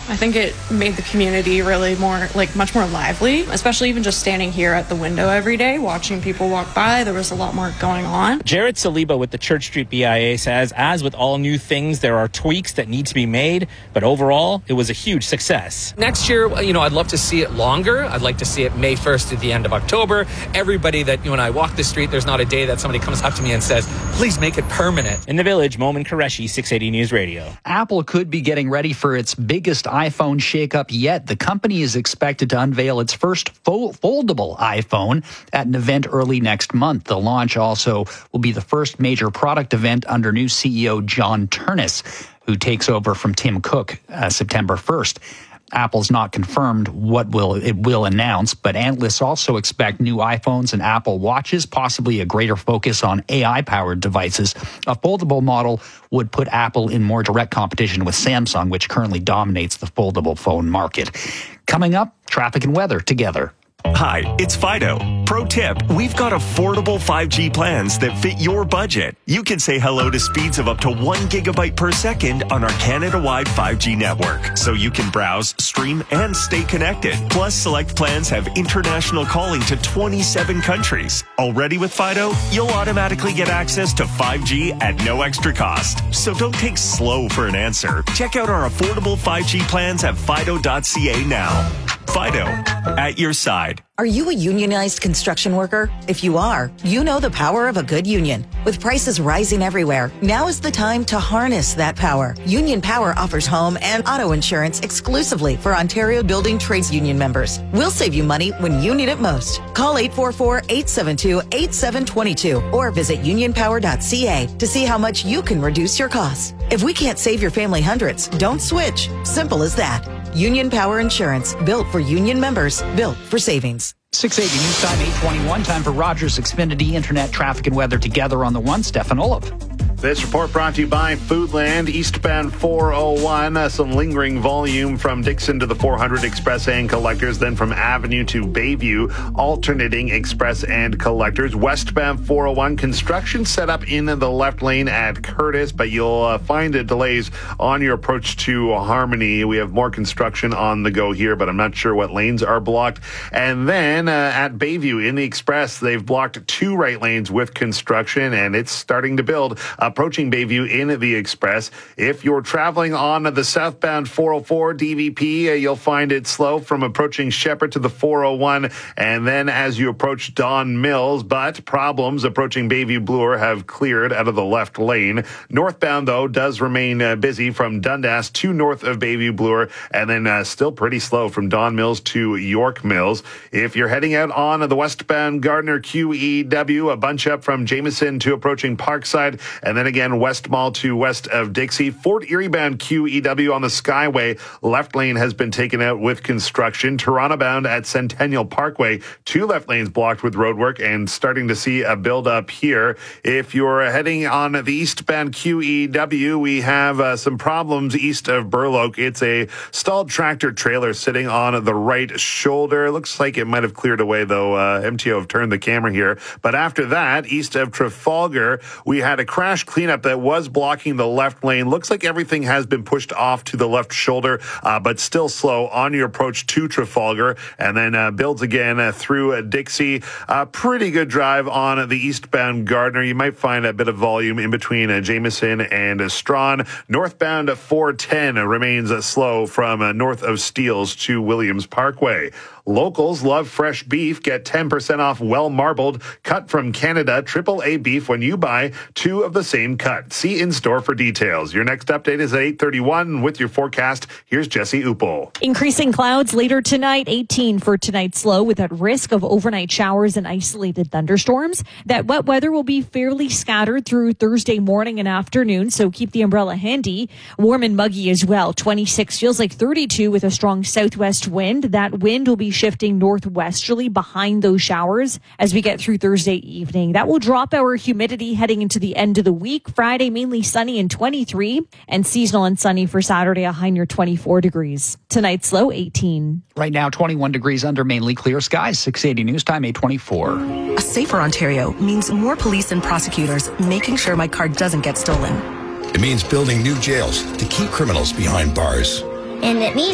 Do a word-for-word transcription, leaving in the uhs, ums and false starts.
I think it made the community really more, like, much more lively, especially even just standing here at the window every day, watching people walk by. There was a lot more going on. Jared Saliba with the Church Street B I A says, as with all new things, there are tweaks that need to be made, but overall, it was a huge success. Next year, you know, I'd love to see it longer. I'd like to see it May first to the end of October. Everybody that, you know, when I walk the street, there's not a day that somebody comes up to me and says, please make it permanent. In the Village, Momin Qureshi, six eighty News Radio. Apple could be getting ready for its biggest iPhone shakeup yet. The company is expected to unveil its first fo- foldable iPhone at an event early next month. The launch also will be the first major product event under new C E O John Ternus, who takes over from Tim Cook uh, September first. Apple's not confirmed what will it will announce, but analysts also expect new iPhones and Apple Watches, possibly a greater focus on A I-powered devices. A foldable model would put Apple in more direct competition with Samsung, which currently dominates the foldable phone market. Coming up, traffic and weather together. Hi, it's Fido. Pro tip, we've got affordable five G plans that fit your budget. You can say hello to speeds of up to one gigabyte per second on our Canada-wide five G network, so you can browse, stream, and stay connected. Plus, select plans have international calling to twenty-seven countries. Already with Fido, you'll automatically get access to five G at no extra cost. So don't take slow for an answer. Check out our affordable five G plans at fido dot c a now. Fido, at your side. Are you a unionized construction worker? If you are, you know the power of a good union. With prices rising everywhere, now is the time to harness that power. Union Power offers home and auto insurance exclusively for Ontario Building Trades Union members. We'll save you money when you need it most. Call eight four four, eight seven two, eight seven two two or visit union power dot c a to see how much you can reduce your costs. If we can't save your family hundreds, don't switch. Simple as that. Union Power Insurance, built for union members, built for savings. six eighty News Time, eight twenty-one. Time for Rogers Xfinity Internet Traffic and Weather together on the one. Stefan Olaf. This report brought to you by Foodland, eastbound four oh one. Uh, some lingering volume from Dixon to the four hundred Express and Collectors, then from Avenue to Bayview, alternating Express and Collectors. Westbound four oh one, construction set up in the left lane at Curtis, but you'll uh, find uh, delays on your approach to Harmony. We have more construction on the go here, but I'm not sure what lanes are blocked. And then uh, at Bayview in the Express, they've blocked two right lanes with construction, and it's starting to build. Approaching Bayview in the Express. If you're traveling on the southbound four oh four D V P, uh, you'll find it slow from approaching Shepherd to the four oh one, and then as you approach Don Mills, but problems approaching Bayview Bloor have cleared out of the left lane. Northbound, though, does remain uh, busy from Dundas to north of Bayview Bloor, and then uh, still pretty slow from Don Mills to York Mills. If you're heading out on the westbound Gardner Q E W, a bunch up from Jameson to approaching Parkside, and then again West Mall to west of Dixie. Fort Erie bound Q E W on the Skyway, left lane has been taken out with construction. Toronto bound at Centennial Parkway, two left lanes blocked with roadwork, and starting to see a build up here. If you're heading on the eastbound Q E W, we have uh, some problems east of Burloak. It's a stalled tractor trailer sitting on the right shoulder. Looks like it might have cleared away, though. uh, M T O have turned the camera here. But after that, east of Trafalgar, we had a crash cleanup that was blocking the left lane. Looks like everything has been pushed off to the left shoulder, uh, but still slow on your approach to Trafalgar, and then uh, builds again uh, through uh, Dixie. Uh, pretty good drive on the eastbound Gardner. You might find a bit of volume in between uh, Jameson and uh, Strawn. Northbound uh, four ten uh, remains uh, slow from uh, north of Steeles to Williams Parkway. Locals love fresh beef. Get ten percent off well-marbled, cut from Canada, triple A beef when you buy two of the same cut. See in-store for details. Your next update is at eight thirty-one. With your forecast, here's Jesse Upel. Increasing clouds later tonight, eighteen for tonight's low, with that risk of overnight showers and isolated thunderstorms. That wet weather will be fairly scattered through Thursday morning and afternoon, so keep the umbrella handy. Warm and muggy as well. twenty-six feels like thirty-two with a strong southwest wind. That wind will be shifting northwesterly behind those showers as we get through Thursday evening. That will drop our humidity heading into the end of the week. Friday, mainly sunny and twenty-three, and seasonal and sunny for Saturday, a high near twenty-four degrees. Tonight's low, eighteen. Right now, twenty-one degrees under mainly clear skies. six eighty News Time, eight twenty-four. A safer Ontario means more police and prosecutors making sure my car doesn't get stolen. It means building new jails to keep criminals behind bars. And it means